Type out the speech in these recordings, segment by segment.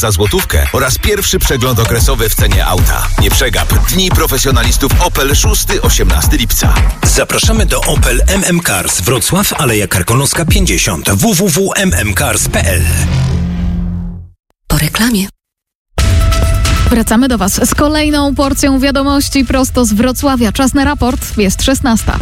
za złotówkę oraz pierwszy przegląd okresowy w cenie auta. Nie przegap. Dni profesjonalistów Opel 6-18 lipca. Zapraszamy do Opel MM Cars Wrocław, Aleja Karkonoska 50, www.mmcars.pl. Po reklamie. Wracamy do Was z kolejną porcją wiadomości prosto z Wrocławia. Czas na raport, jest 16.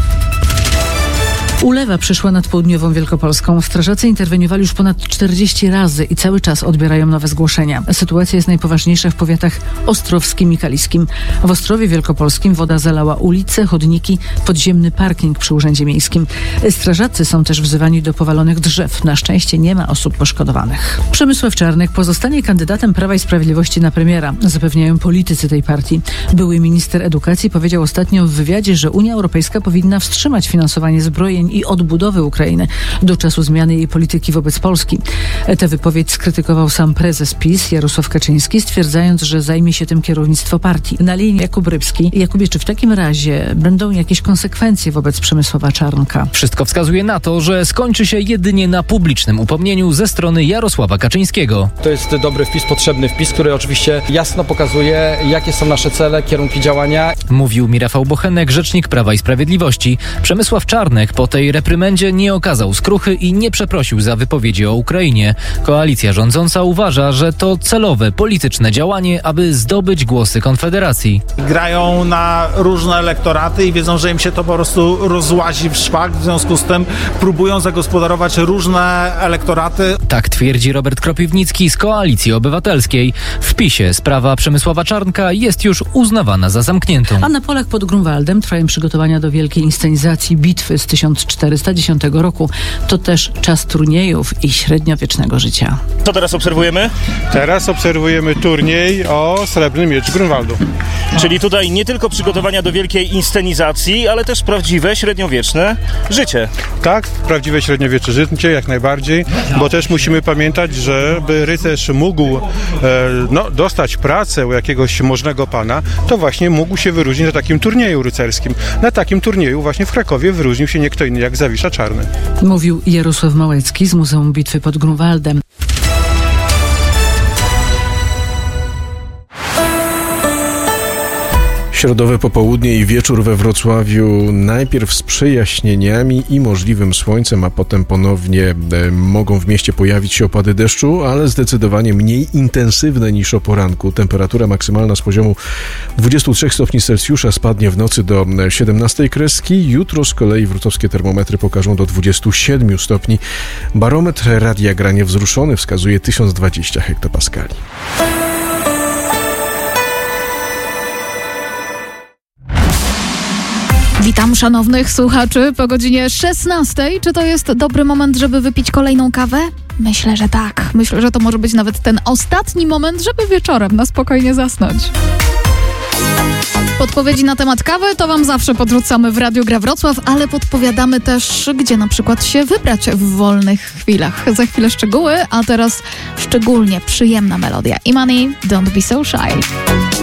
Ulewa przyszła nad południową Wielkopolską. Strażacy interweniowali już ponad 40 razy i cały czas odbierają nowe zgłoszenia. Sytuacja jest najpoważniejsza w powiatach ostrowskim i kaliskim. W Ostrowie Wielkopolskim woda zalała ulice, chodniki, podziemny parking przy Urzędzie Miejskim. Strażacy są też wzywani do powalonych drzew. Na szczęście nie ma osób poszkodowanych. Przemysław Czarnek pozostanie kandydatem Prawa i Sprawiedliwości na premiera, zapewniają politycy tej partii. Były minister edukacji powiedział ostatnio w wywiadzie, że Unia Europejska powinna wstrzymać finansowanie zbrojeń i odbudowy Ukrainy do czasu zmiany jej polityki wobec Polski. Tę wypowiedź skrytykował sam prezes PiS Jarosław Kaczyński, stwierdzając, że zajmie się tym kierownictwo partii. Na linii Jakub Rybski. Jakubie, czy w takim razie będą jakieś konsekwencje wobec Przemysława Czarnka? Wszystko wskazuje na to, że skończy się jedynie na publicznym upomnieniu ze strony Jarosława Kaczyńskiego. To jest dobry wpis, potrzebny wpis, który oczywiście jasno pokazuje, jakie są nasze cele, kierunki działania. Mówił mi Rafał Bochenek, rzecznik Prawa i Sprawiedliwości. Przemysław Czarnek po tej reprymendzie nie okazał skruchy i nie przeprosił za wypowiedzi o Ukrainie. Koalicja rządząca uważa, że to celowe polityczne działanie, aby zdobyć głosy Konfederacji. Grają na różne elektoraty i wiedzą, że im się to po prostu rozłazi w szwach, w związku z tym próbują zagospodarować różne elektoraty. Tak twierdzi Robert Kropiwnicki z Koalicji Obywatelskiej. W PiS-ie sprawa Przemysława Czarnka jest już uznawana za zamkniętą. A na polach pod Grunwaldem trwają przygotowania do wielkiej inscenizacji bitwy z 1410 roku. To też czas turniejów i średniowiecznego życia. Co teraz obserwujemy? Teraz obserwujemy turniej o Srebrny Miecz Grunwaldu. Czyli tutaj nie tylko przygotowania do wielkiej inscenizacji, ale też prawdziwe średniowieczne życie. Tak, prawdziwe średniowiecze życie, jak najbardziej, bo też musimy pamiętać, żeby rycerz mógł dostać pracę u jakiegoś możnego pana, to właśnie mógł się wyróżnić na takim turnieju rycerskim. Na takim turnieju właśnie w Krakowie wyróżnił się nie kto inny jak Zawisza Czarny. Mówił Jarosław Małecki z Muzeum Bitwy pod Grunwaldem. Środowe popołudnie i wieczór we Wrocławiu najpierw z przejaśnieniami i możliwym słońcem, a potem ponownie mogą w mieście pojawić się opady deszczu, ale zdecydowanie mniej intensywne niż o poranku. Temperatura maksymalna z poziomu 23 stopni Celsjusza spadnie w nocy do 17 kreski. Jutro z kolei wrocławskie termometry pokażą do 27 stopni. Barometr Radia Granie Wzruszony wskazuje 1020 hektopaskali. Witam szanownych słuchaczy po godzinie 16. Czy to jest dobry moment, żeby wypić kolejną kawę? Myślę, że tak. Myślę, że to może być nawet ten ostatni moment, żeby wieczorem na spokojnie zasnąć. Podpowiedzi na temat kawy to Wam zawsze podrzucamy w Radiu Gra Wrocław, ale podpowiadamy też, gdzie na przykład się wybrać w wolnych chwilach. Za chwilę szczegóły, a teraz szczególnie przyjemna melodia. Imani, Don't Be So Shy.